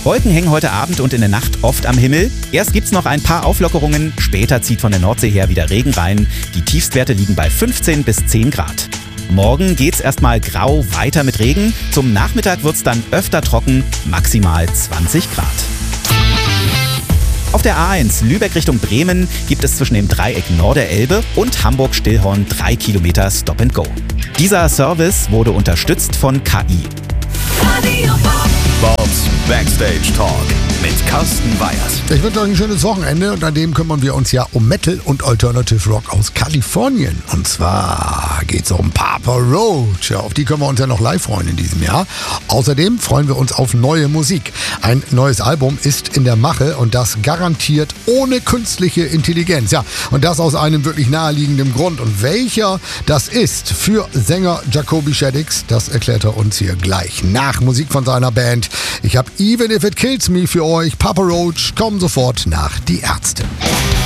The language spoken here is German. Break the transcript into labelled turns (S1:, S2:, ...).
S1: Wolken hängen heute Abend und in der Nacht oft am Himmel. Erst gibt's noch ein paar Auflockerungen, später zieht von der Nordsee her wieder Regen rein. Die Tiefstwerte liegen bei 15 bis 10 Grad. Morgen geht's erstmal grau weiter mit Regen. Zum Nachmittag wird's dann öfter trocken, maximal 20 Grad. Auf der A1 Lübeck Richtung Bremen gibt es zwischen dem Dreieck Norderelbe und Hamburg-Stillhorn 3 Kilometer Stop and Go. Dieser Service wurde unterstützt von KI.
S2: Bobs Backstage Talk mit Carsten Weyers.
S3: Ich wünsche euch ein schönes Wochenende und an dem kümmern wir uns ja um Metal und Alternative Rock aus Kalifornien. Und zwar geht es um Papa Roach. Ja, auf die können wir uns ja noch live freuen in diesem Jahr. Außerdem freuen wir uns auf neue Musik. Ein neues Album ist in der Mache und das garantiert ohne künstliche Intelligenz. Ja, und das aus einem wirklich naheliegenden Grund. Und welcher das ist für Sänger Jacoby Shaddix, das erklärt er uns hier gleich nach Musik von seiner Band. Ich habe Even If It Kills Me für euch. Papa Roach, kommen sofort nach Die Ärzte.